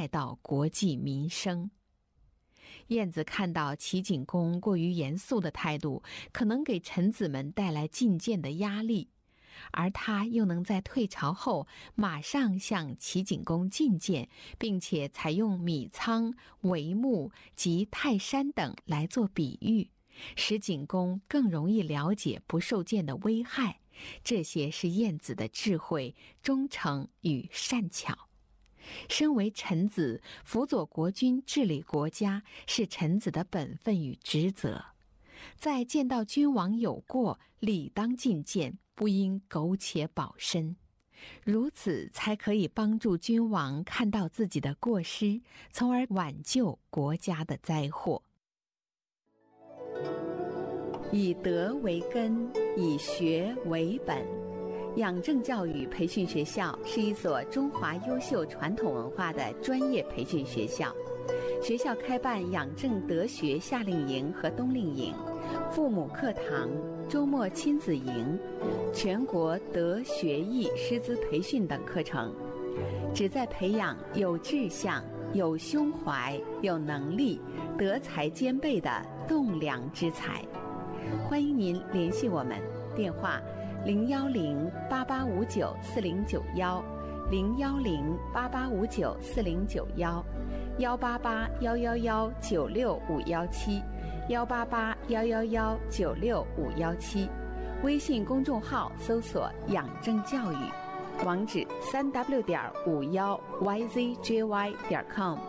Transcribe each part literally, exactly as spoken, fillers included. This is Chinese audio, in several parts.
到国计民生。晏子看到齐景公过于严肃的态度，可能给臣子们带来进谏的压力，而他又能在退朝后马上向齐景公进谏，并且采用米仓、帷幕及泰山等来做比喻，使景公更容易了解不受谏的危害。这些是晏子的智慧、忠诚与善巧。身为臣子，辅佐国君治理国家是臣子的本分与职责。在见到君王有过，理当进谏，不应苟且保身，如此才可以帮助君王看到自己的过失，从而挽救国家的灾祸。以德为根，以学为本。养正教育培训学校是一所中华优秀传统文化的专业培训学校。学校开办养正德学夏令营和冬令营、父母课堂、周末亲子营、全国德学艺师资培训等课程，旨在培养有志向、有胸怀、有能力、德才兼备的栋梁之才。欢迎您联系我们，电话零幺零八八五九四零九幺，零幺零八八五九四零九幺，幺八八幺幺幺九六五幺七，幺八八幺幺幺九六五幺七。微信公众号搜索“养正教育”，网址三 w 点五幺 y z j y 点 com。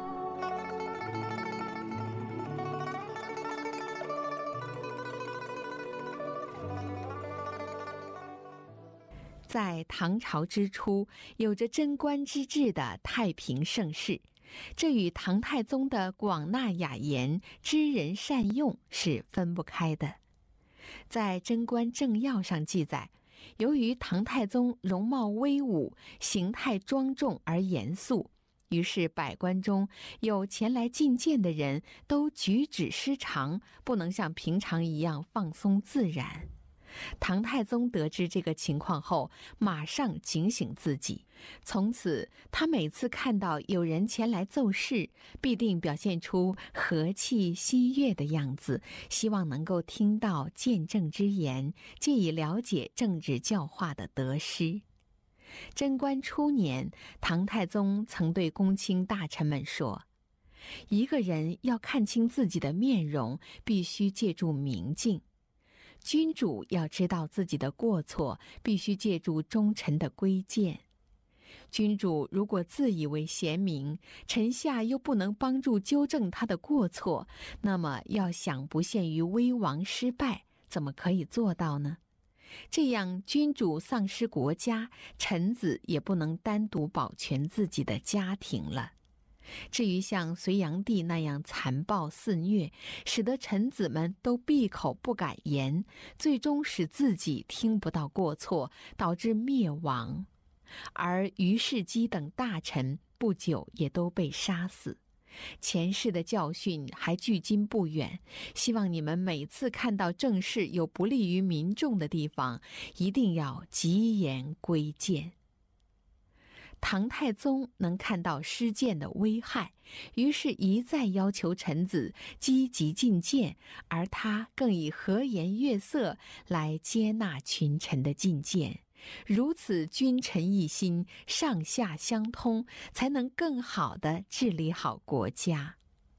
在唐朝之初，有着贞观之治的太平盛世，这与唐太宗的广纳雅言、知人善用是分不开的。在《贞观政要》上记载，由于唐太宗容貌威武、形态庄重而严肃，于是百官中有前来觐见的人都举止失常，不能像平常一样放松自然。唐太宗得知这个情况后，马上警醒自己，从此他每次看到有人前来奏事，必定表现出和气喜悦的样子，希望能够听到见证之言，借以了解政治教化的得失。贞观初年，唐太宗曾对公卿大臣们说，一个人要看清自己的面容，必须借助明镜。君主要知道自己的过错，必须借助忠臣的规谏。君主如果自以为贤明，臣下又不能帮助纠正他的过错，那么要想不陷于危亡失败，怎么可以做到呢？这样君主丧失国家，臣子也不能单独保全自己的家庭了。至于像隋炀帝那样残暴肆虐，使得臣子们都闭口不敢言，最终使自己听不到过错，导致灭亡。而于世基等大臣不久也都被杀死。前世的教训还距今不远，希望你们每次看到政事有不利于民众的地方，一定要极言规谏。唐太宗能看到失谏的危害，于是一再要求臣子积极进谏，而他更以和颜悦色来接纳群臣的进谏。如此君臣一心，上下相通，才能更好地治理好国家。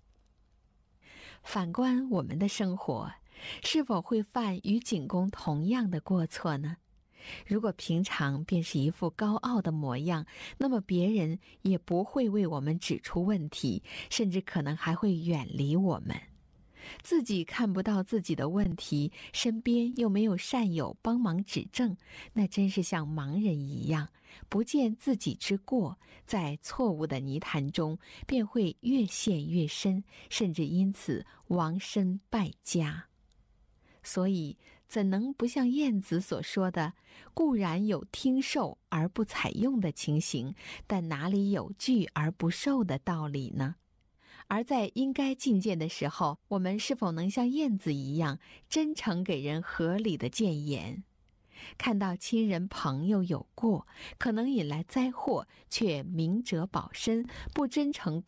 反观我们的生活，是否会犯与景公同样的过错呢？如果平常便是一副高傲的模样，那么别人也不会为我们指出问题，甚至可能还会远离我们。自己看不到自己的问题，身边又没有善友帮忙指正，那真是像盲人一样，不见自己之过，在错误的泥潭中便会越陷越深，甚至因此亡身败家。所以怎能不像晏子所说的，固然有听受而不采用的情形，但哪里有拒而不受的道理呢？而在应该进谏的时候，我们是否能像晏子一样，真诚给人合理的谏言？看到亲人朋友有过，可能引来灾祸，却明哲保身，不真诚